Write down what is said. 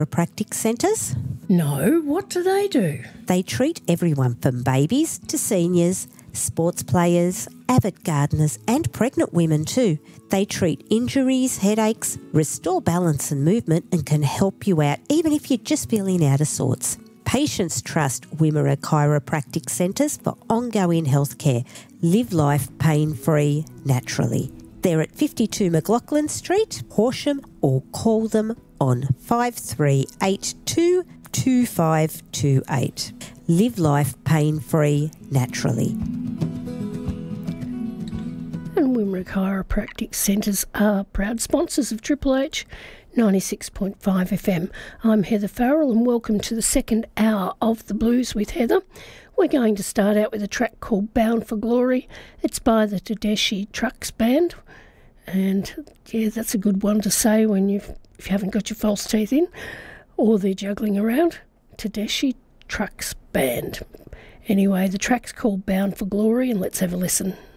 chiropractic centres? No, what do they do? They treat everyone from babies to seniors, sports players, avid gardeners and pregnant women too. They treat injuries, headaches, restore balance and movement and can help you out even if you're just feeling out of sorts. Patients trust Wimmera Chiropractic Centres for ongoing healthcare. Live life pain-free naturally. They're at 52 McLaughlin Street, Horsham, or call them on 5382 2528. Live life pain-free naturally. And Wimmera Chiropractic Centres are proud sponsors of Triple H 96.5 FM. I'm Heather Farrell and welcome to the second hour of The Blues with Heather. We're going to start out with a track called Bound for Glory. It's by the Tedeschi Trucks Band. And yeah, that's a good one to say when if you haven't got your false teeth in or they're juggling around. Tedeschi Trucks Band. Anyway, the track's called Bound for Glory and let's have a listen.